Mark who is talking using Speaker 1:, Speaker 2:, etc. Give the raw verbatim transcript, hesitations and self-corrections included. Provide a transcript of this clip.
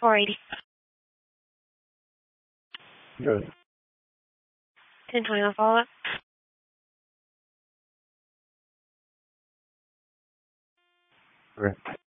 Speaker 1: four eighty.
Speaker 2: Good.
Speaker 1: ten twenty on follow-up.
Speaker 2: Great.